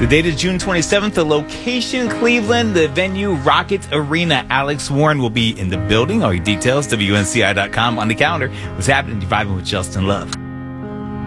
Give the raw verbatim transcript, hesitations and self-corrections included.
The date is June twenty-seventh. The location, Cleveland. The venue, Rocket Arena. Alex Warren will be in the building. All your details, W N C I dot com on the calendar. What's happening? You're vibing with Justin Love.